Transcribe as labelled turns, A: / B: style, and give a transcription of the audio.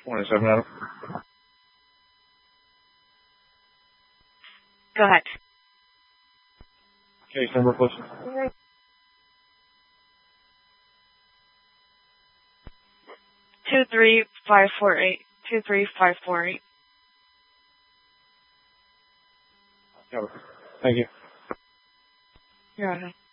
A: 27 Adam.
B: Go ahead.
A: Case number, please.
B: 23548. 23548.
A: Cover. Thank you.
B: You're welcome.